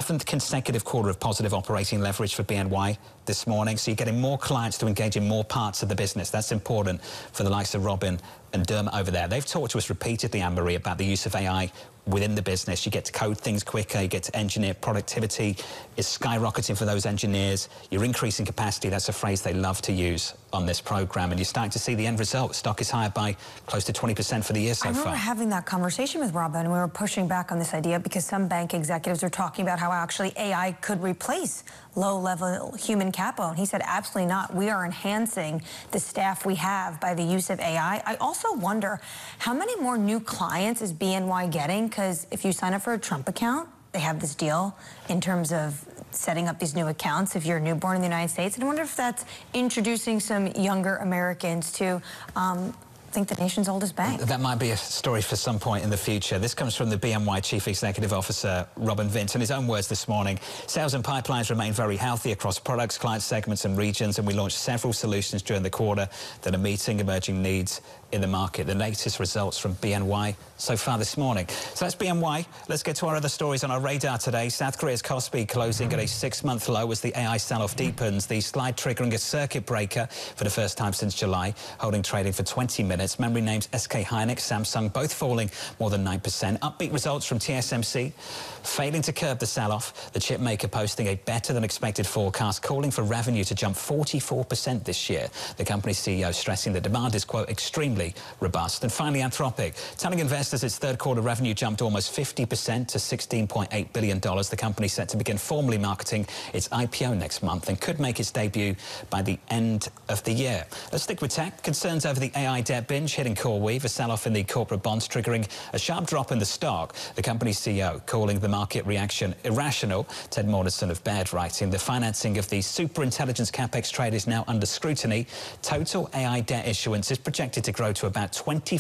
11th consecutive quarter of positive operating leverage for BNY this morning. So you're getting more clients to engage in more parts of the business. That's important for the likes of Robin and Dermot over there. They've talked to us repeatedly, Anne-Marie, about the use of AI within the business. You get to code things quicker, you get to engineer. Productivity is skyrocketing for those engineers. You're increasing capacity. That's a phrase they love to use on this program. And you're starting to see the end result. Stock is higher by close to 20% for the year so far. I remember having that conversation with Robin, and we were pushing back on this idea because some bank executives are talking about how actually AI could replace low-level human capital. And he said, absolutely not. We are enhancing the staff we have by the use of AI. I also wonder, how many more new clients is BNY getting? Because if you sign up for a Trump account, they have this deal in terms of setting up these new accounts if you're a newborn in the United States. And I wonder if that's introducing some younger Americans to think the nation's oldest bank. That might be a story for some point in the future. This comes from the BNY Chief Executive Officer, Robin Vince, in his own words this morning. Sales and pipelines remain very healthy across products, client segments and regions, and we launched several solutions during the quarter that are meeting emerging needs in the market. The latest results from BNY so far this morning. So that's BNY. Let's get to our other stories on our radar today. South Korea's Kospi closing at a 6-month low as the AI sell-off deepens. The slide triggering a circuit breaker for the first time since July, holding trading for 20 minutes. Memory names SK Hynix, Samsung, both falling more than 9%. Upbeat results from TSMC, failing to curb the sell-off. The chip maker posting a better-than-expected forecast, calling for revenue to jump 44% this year. The company's CEO stressing the demand is, quote, extremely robust. And finally, Anthropic, telling investors its third-quarter revenue jumped almost 50% to $16.8 billion. The company set to begin formally marketing its IPO next month and could make its debut by the end of the year. Let's stick with tech. Concerns over the AI debt binge hitting CoreWeave, a sell-off in the corporate bonds triggering a sharp drop in the stock. The company's CEO calling the market reaction irrational. Ted Morrison of Baird writing, the financing of the superintelligence capex trade is now under scrutiny. Total AI debt issuance is projected to grow to about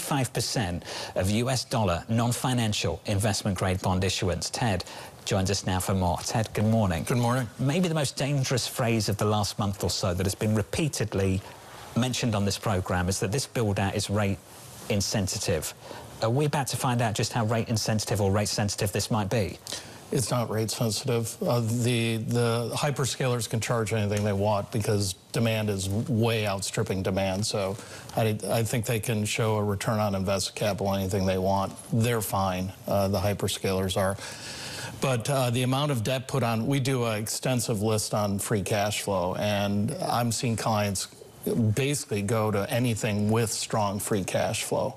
25% of US dollar non-financial investment-grade bond issuance. Ted joins us now for more. Ted, good morning. Good morning. Maybe the most dangerous phrase of the last month or so that has been repeatedly mentioned on this program is that this build-out is rate insensitive. Are we about to find out just how rate insensitive or rate sensitive this might be? It's not rate sensitive. The hyperscalers can charge anything they want because demand is way outstripping demand. So I think they can show a return on invested capital anything they want. They're fine. The hyperscalers are. But the amount of debt put on, we do an extensive list on free cash flow, and I'm seeing clients basically go to anything with strong free cash flow.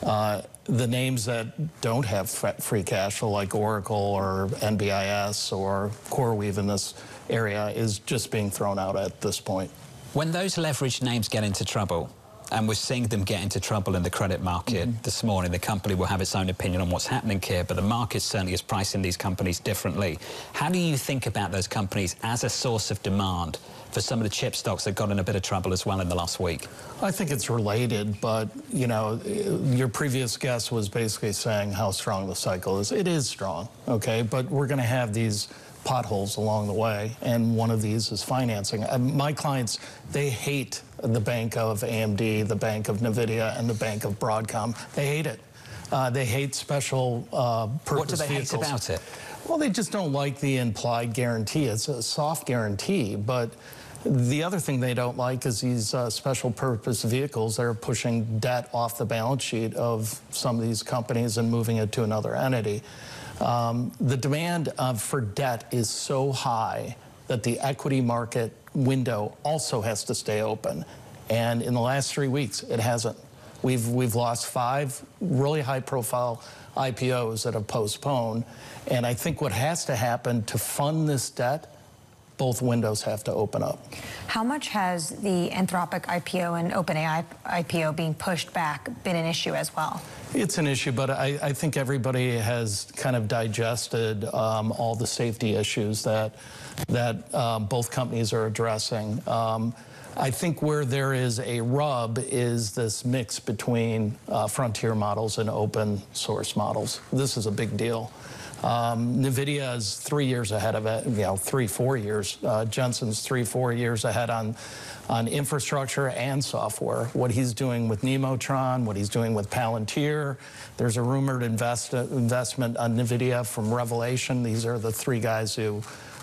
The names that don't have free cash flow, like Oracle or NBIS or CoreWeave in this area, is just being thrown out at this point. When those leveraged names get into trouble, and we're seeing them get into trouble in the credit market this morning, the company will have its own opinion on what's happening here, but the market certainly is pricing these companies differently. How do you think about those companies as a source of demand for some of the chip stocks that got in a bit of trouble as well in the last week? I think it's related, but, you know, your previous guest was basically saying how strong the cycle is. It is strong, okay, but we're going to have these potholes along the way, and one of these is financing. My clients, they hate the bank of AMD, the bank of NVIDIA, and the bank of Broadcom. They hate it. They hate special purpose What do they vehicles. hate about it? Well, they just don't like the implied guarantee. It's a soft guarantee, but the other thing they don't like is these special purpose vehicles that are pushing debt off the balance sheet of some of these companies and moving it to another entity. The demand for debt is so high that the equity market window also has to stay open. And in the last 3 weeks, it hasn't. We've lost 5 really high-profile IPOs that have postponed. And I think what has to happen to fund this debt, both windows have to open up. How much has the Anthropic IPO and OpenAI IPO being pushed back been an issue as well? It's an issue, but I think everybody has kind of digested all the safety issues that both companies are addressing. I think where there is a rub is this mix between frontier models and open source models. This is a big deal. NVIDIA is 3 years ahead of it, 3-4 years. Jensen's 3-4 years ahead on infrastructure and software. What he's doing with Nemotron, what he's doing with Palantir. There's a rumored investment on NVIDIA from Revelation. These are the three guys who